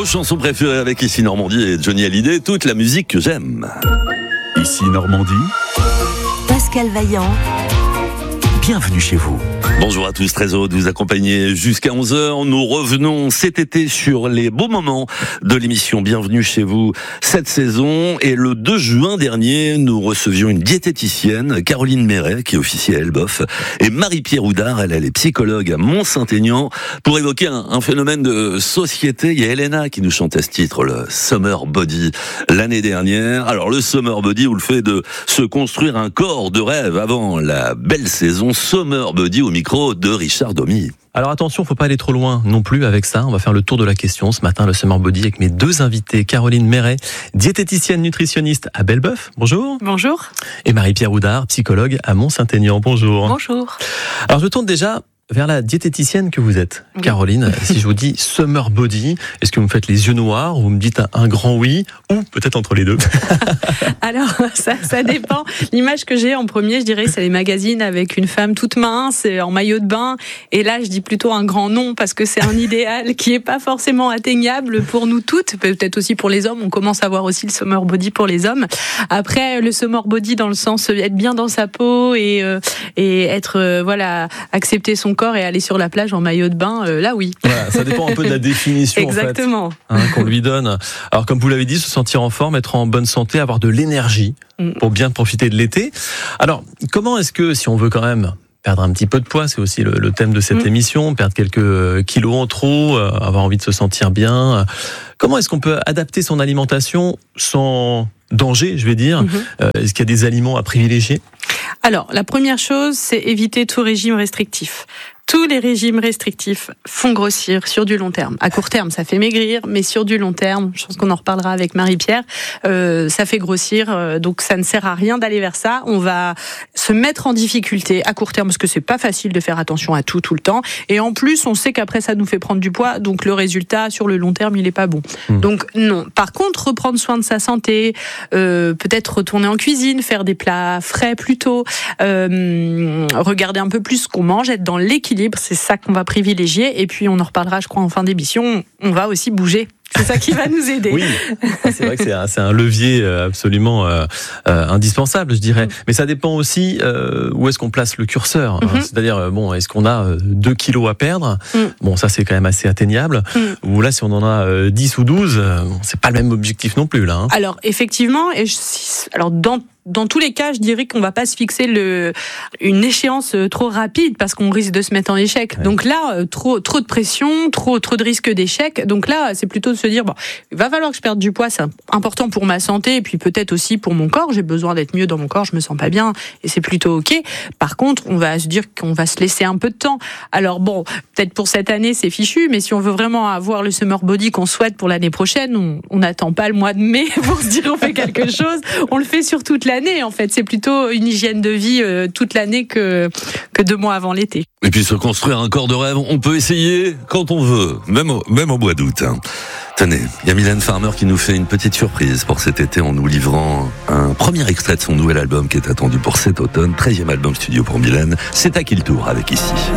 Vos chansons préférées avec Ici Normandie et Johnny Hallyday, toute la musique que j'aime. Ici Normandie, Pascal Vaillant. bienvenue chez vous. Bonjour à tous, très heureux de vous accompagner jusqu'à 11h. Nous revenons cet été sur les beaux moments de l'émission Bienvenue chez vous cette saison. Et le 2 juin dernier, nous recevions une diététicienne, Caroline Méret, qui est officier à Elbeuf, et Marie-Pierre Oudard, elle est psychologue à Mont-Saint-Aignan, pour évoquer un phénomène de société. Il y a Elena qui nous chantait ce titre, le Summer Body, l'année dernière. Alors le Summer Body, ou le fait de se construire un corps de rêve avant la belle saison, Summer Body au micro de Richard Domy. Alors attention, faut pas aller trop loin non plus avec ça. On va faire le tour de la question ce matin, le Summer Body, avec mes deux invités. Caroline Méret, diététicienne nutritionniste à Belbeuf. Bonjour. Bonjour. Et Marie-Pierre Oudard, psychologue à Mont-Saint-Aignan. Bonjour. Bonjour. Alors je tourne déjà vers la diététicienne que vous êtes. Oui. Caroline, si je vous dis Summer Body, est-ce que vous me faites les yeux noirs ou vous me dites un grand oui, ou peut-être entre les deux? Alors, ça dépend. L'image que j'ai en premier, je dirais, c'est les magazines avec une femme toute mince, en maillot de bain. Et là, je dis plutôt un grand non, parce que c'est un idéal qui est pas forcément atteignable pour nous toutes. Peut-être aussi pour les hommes. On commence à voir aussi le Summer Body pour les hommes. Après, le Summer Body dans le sens être bien dans sa peau et être, accepter son corps et aller sur la plage en maillot de bain, là oui. Voilà, ça dépend un peu de la définition. Exactement. En fait, qu'on lui donne. Alors comme vous l'avez dit, se sentir en forme, être en bonne santé, avoir de l'énergie pour bien profiter de l'été. Alors comment est-ce que, si on veut quand même perdre un petit peu de poids, c'est aussi le thème de cette émission, perdre quelques kilos en trop, avoir envie de se sentir bien, comment est-ce qu'on peut adapter son alimentation sans danger, je vais dire? Est-ce qu'il y a des aliments à privilégier? Alors, la première chose, c'est éviter tout régime restrictif. Tous les régimes restrictifs font grossir sur du long terme. À court terme, ça fait maigrir, mais sur du long terme, je pense qu'on en reparlera avec Marie-Pierre, ça fait grossir, donc ça ne sert à rien d'aller vers ça. On va se mettre en difficulté à court terme, parce que c'est pas facile de faire attention à tout le temps. Et en plus, on sait qu'après, ça nous fait prendre du poids, donc le résultat, sur le long terme, il est pas bon. Donc non. Par contre, reprendre soin de sa santé, peut-être retourner en cuisine, faire des plats frais plutôt, regarder un peu plus ce qu'on mange, être dans l'équilibre, c'est ça qu'on va privilégier. Et puis on en reparlera, je crois, en fin d'émission. On va aussi bouger. C'est ça qui va nous aider. Oui, c'est vrai que c'est un levier absolument indispensable, je dirais. Mais ça dépend aussi où est-ce qu'on place le curseur. C'est-à-dire, est-ce qu'on a 2 kilos à perdre? Bon, ça c'est quand même assez atteignable. Ou là, si on en a 10 ou 12, c'est pas le même objectif non plus là. Alors effectivement, dans tous les cas, je dirais qu'on va pas se fixer une échéance trop rapide parce qu'on risque de se mettre en échec. Ouais. Donc là, trop de pression, trop de risques d'échec. Donc là, c'est plutôt de se dire, il va falloir que je perde du poids, c'est important pour ma santé et puis peut-être aussi pour mon corps. J'ai besoin d'être mieux dans mon corps, je me sens pas bien et c'est plutôt ok. Par contre, on va se dire qu'on va se laisser un peu de temps. Alors peut-être pour cette année, c'est fichu, mais si on veut vraiment avoir le Summer Body qu'on souhaite pour l'année prochaine, on n'attend pas le mois de mai pour se dire on fait quelque chose. On le fait sur toute l'année, en fait. C'est plutôt une hygiène de vie toute l'année que 2 mois avant l'été. Et puis se construire un corps de rêve, on peut essayer quand on veut, même au mois d'août. Tenez, il y a Mylène Farmer qui nous fait une petite surprise pour cet été en nous livrant un premier extrait de son nouvel album qui est attendu pour cet automne. 13e album studio pour Mylène. C'est à qui le tour avec Ici.